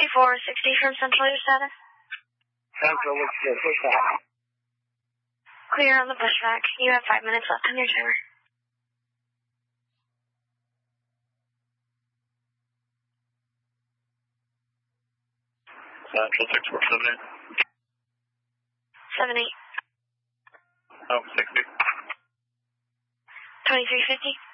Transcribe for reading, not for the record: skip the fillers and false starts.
2460 from Central, your status? Central looks good. Push that. Clear on the pushback. You have 5 minutes left on your timer. Central 6478. 78. Oh, 60. 2350.